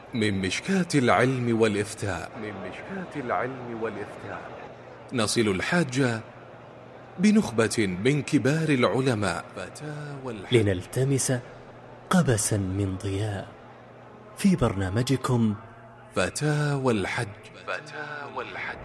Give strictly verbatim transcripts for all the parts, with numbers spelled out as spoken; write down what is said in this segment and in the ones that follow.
من مشكاة العلم والإفتاء من مشكاة العلم والإفتاء نصل الحاج بنخبة من كبار العلماء فتاوى الحج لنلتمس قبسا من ضياء في برنامجكم فتاوى الحج فتاوى الحج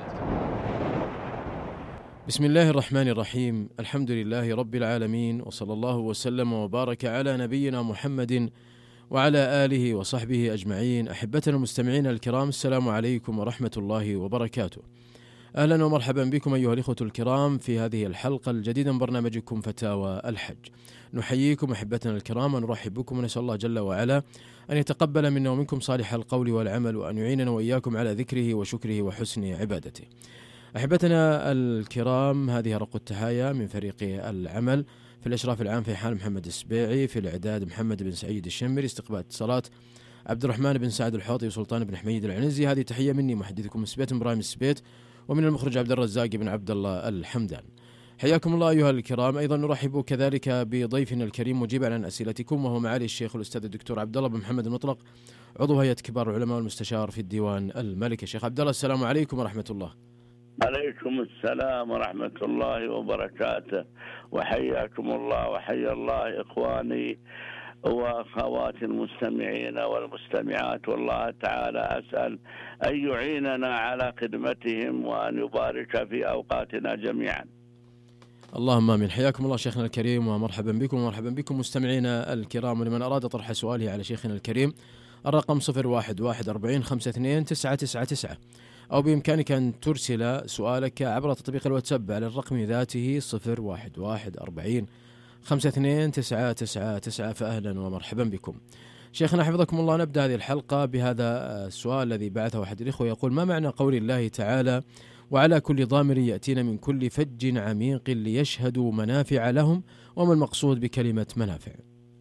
بسم الله الرحمن الرحيم. الحمد لله رب العالمين، وصلى الله وسلم وبارك على نبينا محمد وعلى آله وصحبه أجمعين. أحبتنا المستمعين الكرام، السلام عليكم ورحمة الله وبركاته. أهلا ومرحبا بكم أيها الإخوة الكرام في هذه الحلقة الجديدة من برنامجكم فتاوى الحج. نحييكم أحبتنا الكرام ونرحب بكم، ونسأل الله جل وعلا أن يتقبل منا ومنكم صالح القول والعمل، وأن يعيننا وإياكم على ذكره وشكره وحسن عبادته. أحبتنا الكرام، هذه رق التحايا من فريق العمل. في الإشراف العام في حال محمد السبيعي، في الإعداد محمد بن سعيد الشمري، استقبال اتصالات عبد الرحمن بن سعد الحوطي وسلطان بن حميد العنزي. هذه تحية مني محدثكم السبيت إبراهيم السبيت، ومن المخرج عبد الرزاق بن عبد الله الحمدان. حياكم الله أيها الكرام. أيضا نرحب كذلك بضيفنا الكريم مجيبا عن أسئلتكم، وهو معالي الشيخ الأستاذ الدكتور عبد الله بن محمد المطلق، عضو هيئة كبار العلماء والمستشار في الديوان الملكي. شيخ عبد الله، السلام عليكم ورحمة الله. عليكم السلام ورحمة الله وبركاته، وحياكم الله وحيا الله إخواني وأخواتي المستمعين والمستمعات. والله تعالى أسأل أن يعيننا على خدمتهم وأن يبارك في أوقاتنا جميعا. اللهم آمين. حياكم الله شيخنا الكريم، ومرحبا بكم ومرحبا بكم مستمعينا الكرام. ولمن أراد طرح سؤاله على شيخنا الكريم الرقم صفر واحد واحد أربعين خمسة اثنين تسعة تسعة تسعة، أو بإمكانك أن ترسل سؤالك عبر تطبيق الواتساب على الرقم ذاته صفر واحد واحد أربعين خمسة اثنين تسعة تسعة تسعة. فأهلا ومرحبا بكم. شيخنا حفظكم الله، نبدأ هذه الحلقة بهذا السؤال الذي بعثه أحد الإخوة، يقول: ما معنى قول الله تعالى: وعلى كل ضامر يأتين من كل فج عميق ليشهدوا منافع لهم؟ وما المقصود بكلمة منافع؟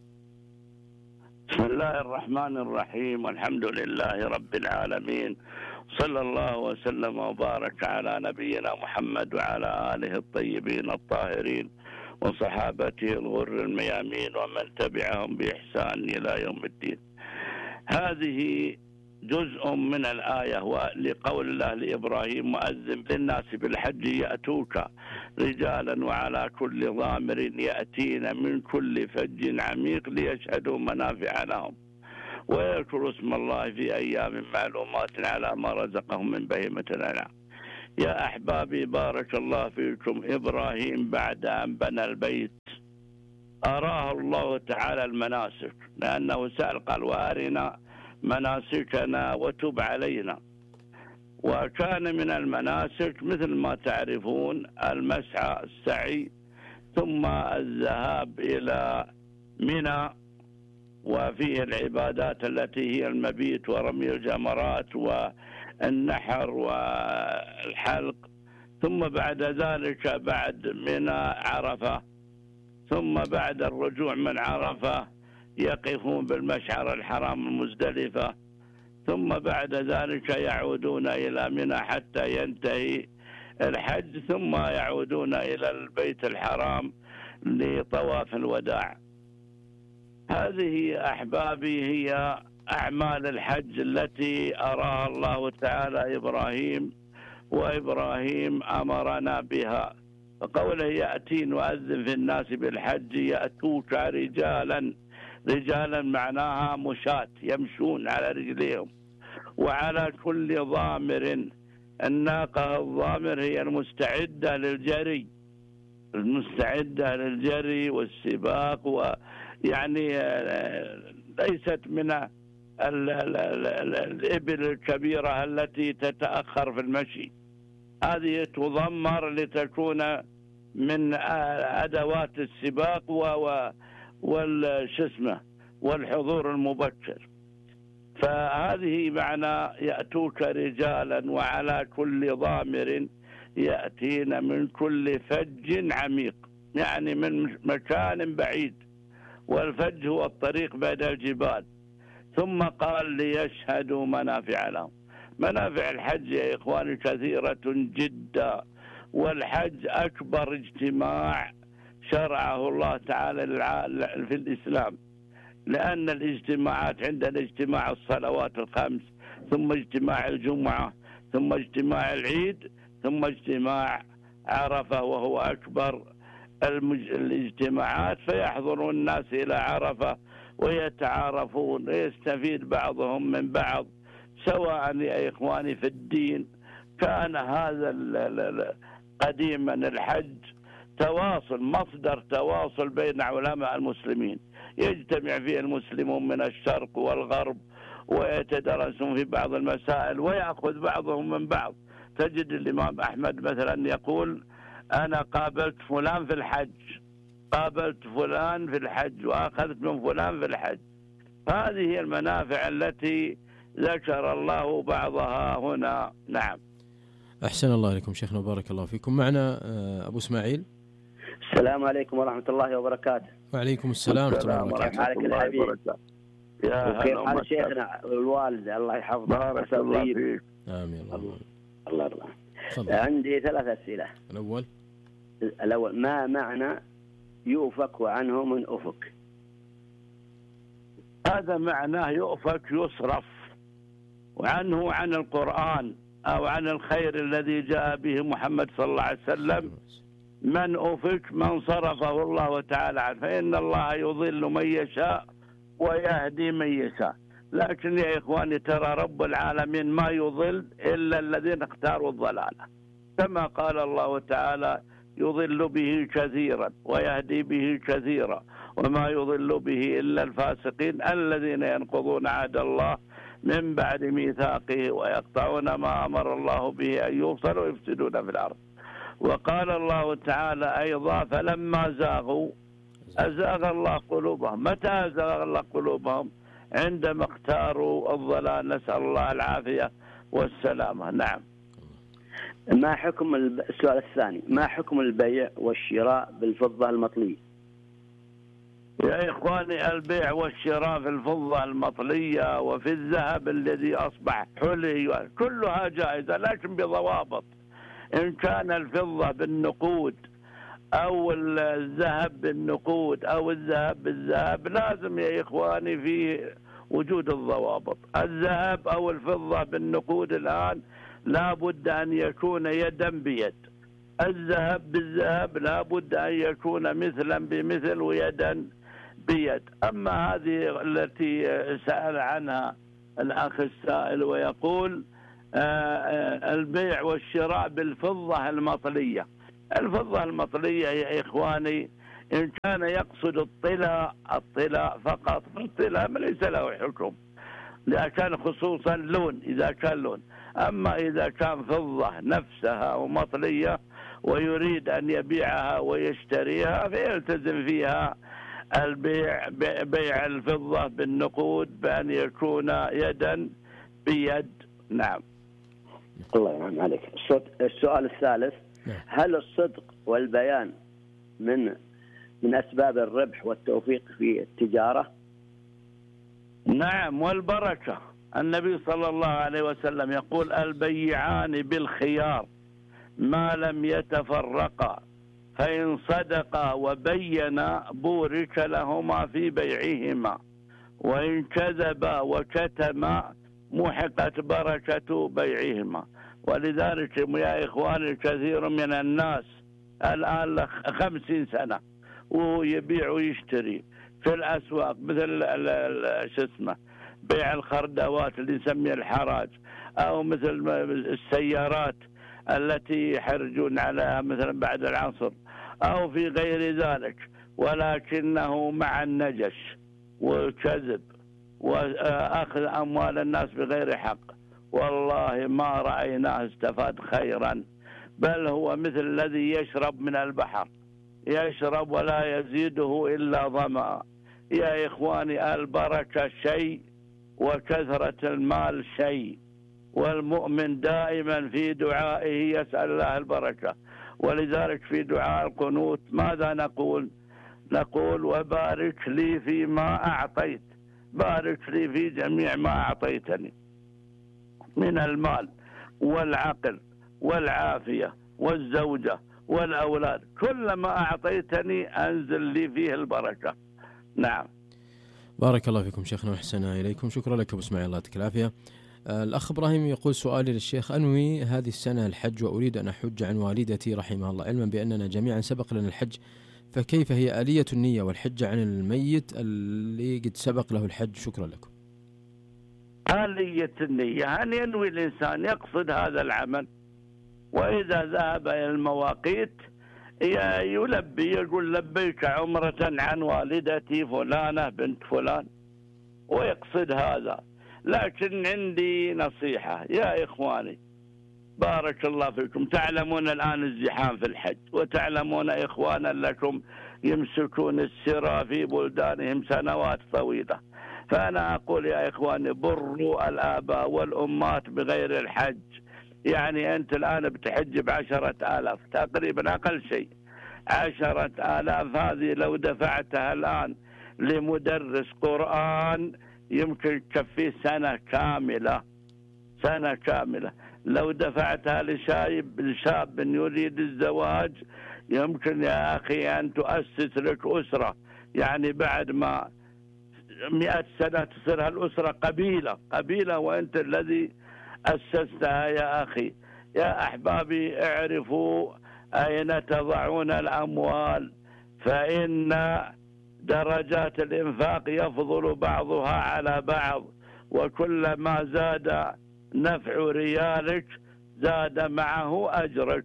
بسم الله الرحمن الرحيم، والحمد لله رب العالمين، صلى الله وسلم وبارك على نبينا محمد وعلى آله الطيبين الطاهرين وصحابته الغر الميامين ومن تبعهم بإحسان إلى يوم الدين. هذه جزء من الآية، ولقول الله لإبراهيم: وأذن للناس بالحج يأتوك رجالا وعلى كل ضامر يأتين من كل فج عميق ليشهدوا منافع لهم ويذكروا اسم الله في أيام معلومات على ما رزقهم من بهيمة الأنعام. يا أحبابي، بارك الله فيكم، إبراهيم بعد أن بنى البيت أراه الله تعالى المناسك، لأنه سأل قال: وأرنا مناسكنا وتب علينا. وكان من المناسك مثل ما تعرفون المسعى، السعي، ثم الذهاب إلى منى وفيه العبادات التي هي المبيت ورمي الجمرات والنحر والحلق، ثم بعد ذلك بعد منى عرفة، ثم بعد الرجوع من عرفة يقفون بالمشعر الحرام المزدلفة، ثم بعد ذلك يعودون إلى منى حتى ينتهي الحج، ثم يعودون إلى البيت الحرام لطواف الوداع. هذه أحبابي هي أعمال الحج التي أراها الله تعالى إبراهيم، وإبراهيم أمرنا بها. فقوله يأتين وأذن في الناس بالحج يأتوك رجالا، رجالا معناها مشاة يمشون على رجليهم، وعلى كل ضامر. الناقة الضامر هي المستعدة للجري، المستعدة للجري والسباق، ويعني ليست من الإبل الكبيرة التي تتأخر في المشي. هذه تضمر لتكون من أدوات السباق والشسمة والحضور المبكر. فهذه معنى يأتوك رجالا وعلى كل ضامر يأتين من كل فج عميق، يعني من مكان بعيد، والفج هو الطريق بين الجبال. ثم قال ليشهدوا منافع لهم. منافع الحج يا إخواني كثيرة جدا، والحج أكبر اجتماع شرعه الله تعالى في الإسلام. لأن الاجتماعات عندنا اجتماع الصلوات الخمس، ثم اجتماع الجمعة، ثم اجتماع العيد، ثم اجتماع عرفة وهو أكبر الاجتماعات، فيحضر الناس إلى عرفة ويتعارفون ويستفيد بعضهم من بعض، سواء يا إخواني في الدين. كان هذا قديما الحج تواصل، مصدر تواصل بين علماء المسلمين، يجتمع فيه المسلمون من الشرق والغرب ويتدرسون في بعض المسائل ويأخذ بعضهم من بعض. تجد الإمام أحمد مثلا يقول أنا قابلت فلان في الحج، قابلت فلان في الحج وأخذت من فلان في الحج. هذه هي المنافع التي ذكر الله بعضها هنا. نعم. أحسن الله إليكم شيخنا وبارك الله فيكم. معنا أبو إسماعيل. السلام عليكم ورحمة الله وبركاته. وعليكم السلام ورحمة الله وبركاته. يا كيف حال شيخنا والوالد الله يحفظه؟ بارك الله فيك. آمين. الله الله يرضى. عندي ثلاث أسئلة. الأول الأول ما معنى يؤفك عنه من أفك؟ هذا معناه يؤفك يصرف وعنه عن القرآن أو عن الخير الذي جاء به محمد صلى الله عليه وسلم. من أفك من صرفه الله تعالى عنه، فإن الله يضل من يشاء ويهدي من يشاء. لكن يا إخواني ترى رب العالمين ما يضل إلا الذين اختاروا الضلالة، كما قال الله تعالى يضل به كثيرا ويهدي به كثيرا وما يضل به إلا الفاسقين الذين ينقضون عهد الله من بعد ميثاقه ويقطعون ما أمر الله به أن يوصل ويفسدون في الأرض. وقال الله تعالى أيضا فلما زاغوا أزاغ الله قلوبهم. متى أزاغ الله قلوبهم؟ عندما اختاروا الضلال، نسأل الله العافية والسلامة. نعم. ما حكم السؤال الثاني، ما حكم البيع والشراء بالفضة المطلية؟ يا إخواني البيع والشراء في الفضة المطلية وفي الذهب الذي أصبح حلي كلها جائزة، لكن بضوابط. إن كان الفضة بالنقود أو الذهب بالنقود أو الذهب بالذهب، لازم يا إخواني في وجود الضوابط. الذهب أو الفضة بالنقود الآن لا بد أن يكون يدا بيد، الذهب بالذهب لا بد أن يكون مثلا بمثل ويدا بيد. أما هذه التي سأل عنها الأخ السائل ويقول البيع والشراء بالفضة المطلية، الفضة المطلية يا إخواني إن كان يقصد الطلاء الطلاء فقط، الطلاء ليس له حكم إذا كان خصوصا لون، إذا كان لون. أما إذا كان فضة نفسها ومطلية ويريد أن يبيعها ويشتريها فيلتزم فيها البيع بيع الفضة بالنقود بأن يكون يدا بيد. نعم. الله ينعم عليك. السؤال الثالث، هل الصدق والبيان من من أسباب الربح والتوفيق في التجارة؟ نعم، والبركة. النبي صلى الله عليه وسلم يقول البيعان بالخيار ما لم يتفرقا، فإن صدقا وبينا بورك لهما في بيعهما، وإن كذبا وكتما محقت بركة بيعهما. ولذلك يا إخواني كثير من الناس الآن خمسين سنة وهو يبيع ويشتري في الأسواق، مثل شو اسمه بيع الخردوات اللي نسميها الحراج، أو مثل السيارات التي يحرجون عليها مثلا بعد العصر، أو في غير ذلك، ولكنه مع النجش والكذب وأخذ أموال الناس بغير حق. والله ما رأيناه استفاد خيرا، بل هو مثل الذي يشرب من البحر، يشرب ولا يزيده إلا ظمأ. يا إخواني البركة شيء وكثرة المال شيء، والمؤمن دائما في دعائه يسأل الله البركة. ولذلك في دعاء القنوت ماذا نقول؟ نقول وبارك لي فيما أعطيت، بارك لي في جميع ما أعطيتني من المال والعقل والعافية والزوجة والأولاد، كل ما أعطيتني أنزل لي فيه البركة. نعم. بارك الله فيكم شيخنا وحسن إليكم. شكرا لك أبو إسماعيل، الله يعطيك العافية. الأخ إبراهيم يقول سؤالي للشيخ: أنوي هذه السنة الحج وأريد أن أحج عن والدتي رحمها الله، علما بأننا جميعا سبق لنا الحج، فكيف هي آلية النية والحج عن الميت اللي قد سبق له الحج؟ شكرا لكم. آلية النية أن ينوي الإنسان يقصد هذا العمل، وإذا ذهب إلى المواقيت يلبي يقول لبيك عمرة عن والدتي فلانة بنت فلان ويقصد هذا. لكن عندي نصيحة يا إخواني بارك الله فيكم، تعلمون الآن الزحام في الحج، وتعلمون إخوانا لكم يمسكون السرى في بلدانهم سنوات طويلة، فأنا أقول يا إخواني بروا الآباء والأمات بغير الحج. يعني أنت الآن بتحج بعشرة آلاف تقريبا أقل شيء، عشرة آلاف هذه لو دفعتها الآن لمدرس قرآن يمكن تكفي سنة كاملة، سنة كاملة. لو دفعتها لشاب لشاب يريد الزواج يمكن يا أخي أن تؤسس لك أسرة، يعني بعد ما مئة سنة تصير هالأسرة قبيلة قبيلة وأنت الذي أسستها يا أخي. يا أحبابي اعرفوا أين تضعون الأموال، فإن درجات الإنفاق يفضل بعضها على بعض، وكلما زاد نفع ريالك زاد معه أجرك.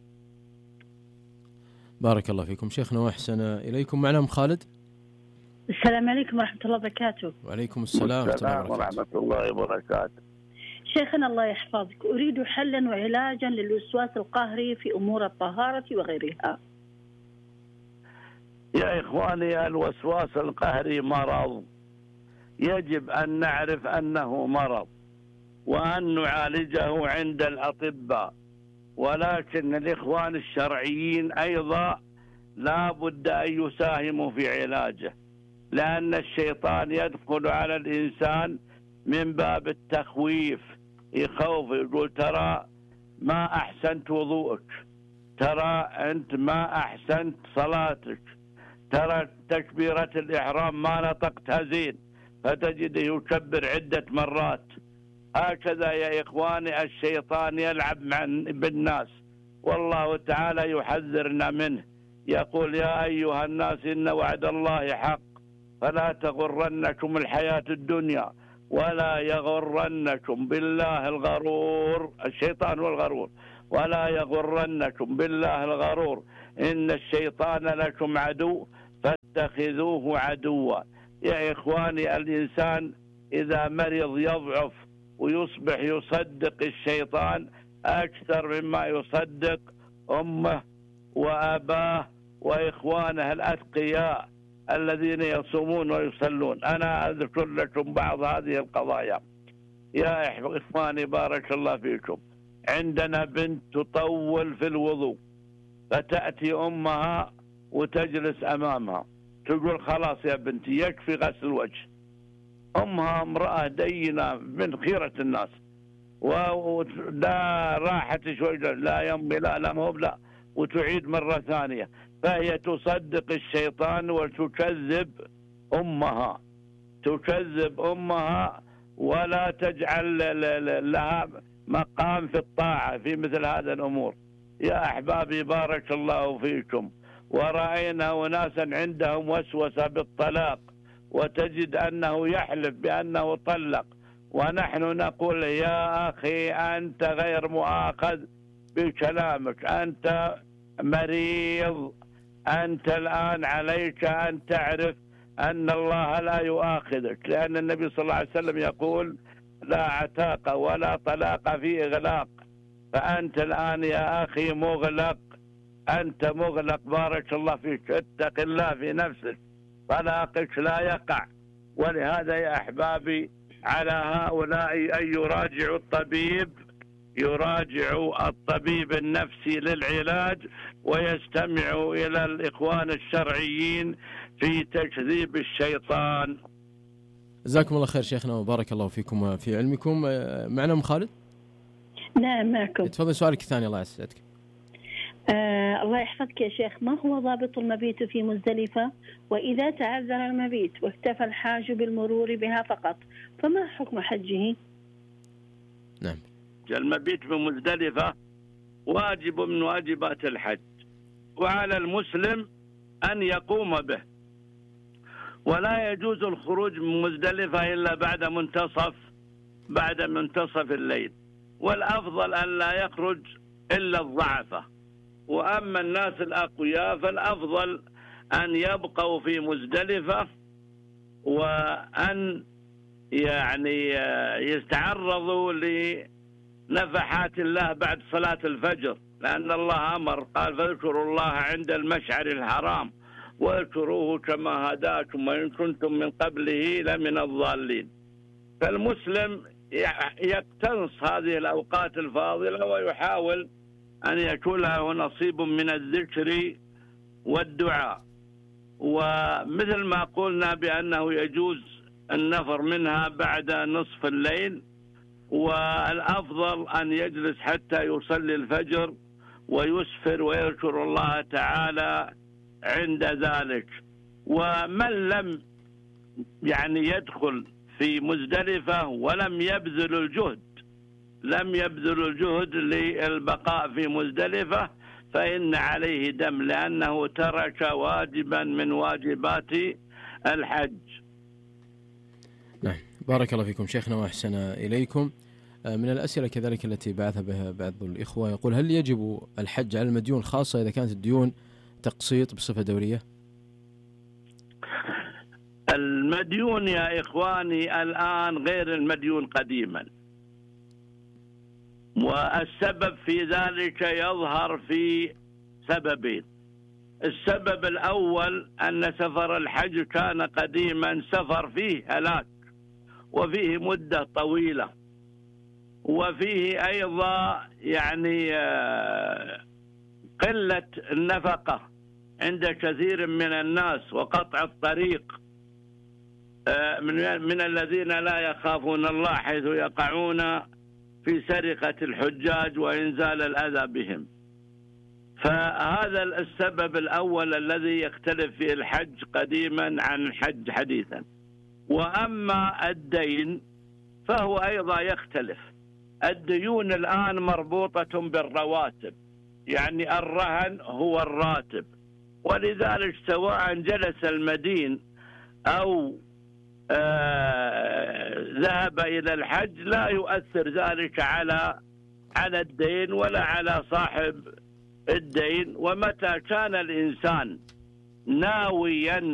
بارك الله فيكم شيخنا وأحسن إليكم. معنا أم خالد. السلام عليكم ورحمة الله وبركاته. وعليكم السلام ورحمة الله وبركاته. شيخنا الله يحفظك، أريد حلا وعلاجا للوسواس القهري في أمور الطهارة وغيرها. يا إخواني الوسواس القهري مرض، يجب أن نعرف أنه مرض وأن نعالجه عند الأطباء، ولكن الإخوان الشرعيين أيضا لا بد أن يساهموا في علاجه، لأن الشيطان يدخل على الإنسان من باب التخويف، يخوف يقول ترى ما أحسنت وضوءك، ترى أنت ما أحسنت صلاتك، ترى تكبيرة الإحرام ما نطقتها زين، فتجده يكبر عدة مرات. هكذا يا إخواني الشيطان يلعب مع بالناس، والله تعالى يحذرنا منه، يقول يا أيها الناس إن وعد الله حق فلا تغرنكم الحياة الدنيا ولا يغرنكم بالله الغرور. الشيطان والغرور، ولا يغرنكم بالله الغرور إن الشيطان لكم عدو فاتخذوه عدوا. يا إخواني الإنسان إذا مرض يضعف ويصبح يصدق الشيطان أكثر مما يصدق أمه وأباه وإخوانه الأتقياء الذين يصومون ويصلون. أنا أذكر لكم بعض هذه القضايا يا إخواني بارك الله فيكم. عندنا بنت تطول في الوضوء، فتأتي أمها وتجلس أمامها تقول خلاص يا بنتي يكفي غسل الوجه. أمها امرأة دينة من خيرة الناس، ولا راحت شوي لا يمي لا لا مو لا، وتعيد مرة ثانية، فهي تصدق الشيطان وتكذب أمها، تكذب أمها ولا تجعل لها مقام في الطاعة في مثل هذا الأمور. يا أحبابي بارك الله فيكم، ورأينا أناسا عندهم وسوسة بالطلاق، وتجد أنه يحلف بأنه طلق، ونحن نقول يا أخي أنت غير مؤاخذ بكلامك، أنت مريض، أنت الآن عليك أن تعرف أن الله لا يؤاخذك، لأن النبي صلى الله عليه وسلم يقول لا عتاق ولا طلاق في إغلاق. فأنت الآن يا أخي مغلق، أنت مغلق بارك الله فيك، اتق الله في نفسك، طلاقك لا يقع. ولهذا يا أحبابي على هؤلاء أن يراجعوا الطبيب، يراجعوا الطبيب النفسي للعلاج، ويستمعوا إلى الإخوان الشرعيين في تكذيب الشيطان. جزاكم الله خير شيخنا وبارك الله فيكم وفي علمكم. معنا أم خالد. نعم معكم. تفضل سؤالك الثاني الله يسعدك. آه الله يحفظك يا شيخ، ما هو ضابط المبيت في مزدلفة؟ وإذا تعذر المبيت واكتفى الحاج بالمرور بها فقط فما حكم حجه؟ نعم. المبيت بمزدلفة واجب من واجبات الحج، وعلى المسلم أن يقوم به، ولا يجوز الخروج من مزدلفة إلا بعد منتصف بعد منتصف الليل، والأفضل أن لا يخرج إلا الضعفة، وأما الناس الأقوياء فالأفضل أن يبقوا في مزدلفة وأن يعني يتعرضوا لنفحات الله بعد صلاة الفجر، لأن الله أمر قال فاذكروا الله عند المشعر الحرام واذكروه كما هداكم وإن كنتم من قبله لمن الضالين. فالمسلم يقتنص هذه الأوقات الفاضلة ويحاول أن يكون له نصيب من الذكر والدعاء، ومثل ما قلنا بأنه يجوز النفر منها بعد نصف الليل، والأفضل أن يجلس حتى يصلي الفجر ويسفر ويذكر الله تعالى عند ذلك. ومن لم يعني يدخل في مزدلفة ولم يبذل الجهد لم يبذل الجهد للبقاء في مزدلفة فإن عليه دم، لأنه ترك واجبا من واجبات الحج. نعم، بارك الله فيكم شيخنا وأحسن إليكم. من الأسئلة كذلك التي بعث بها بعض الإخوة يقول: هل يجب الحج على المديون خاصة إذا كانت الديون تقسيط بصفة دورية؟ المديون يا إخواني الآن غير المديون قديما، والسبب في ذلك يظهر في سببين. السبب الأول أن سفر الحج كان قديما سفر فيه هلاك وفيه مدة طويلة، وفيه أيضا يعني قلة النفقة عند كثير من الناس، وقطع الطريق من الذين لا يخافون الله حيث يقعون في سرقة الحجاج وإنزال الأذى بهم. فهذا السبب الأول الذي يختلف فيه الحج قديما عن الحج حديثا. وأما الدين فهو أيضا يختلف. الديون الآن مربوطة بالرواتب، يعني الرهن هو الراتب، ولذلك سواء جلس المدين أو آه ذهب إلى الحج لا يؤثر ذلك على على الدين ولا على صاحب الدين. ومتى كان الإنسان ناويا